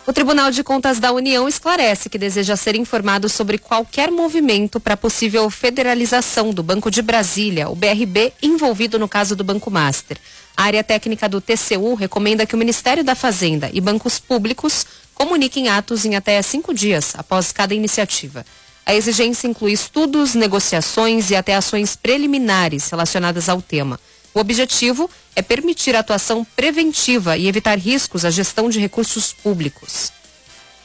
O Tribunal de Contas da União esclarece que deseja ser informado sobre qualquer movimento para possível federalização do Banco de Brasília, o BRB, envolvido no caso do Banco Master. A área técnica do TCU recomenda que o Ministério da Fazenda e bancos públicos comuniquem atos em até 5 dias após cada iniciativa. A exigência inclui estudos, negociações e até ações preliminares relacionadas ao tema. O objetivo é permitir a atuação preventiva e evitar riscos à gestão de recursos públicos.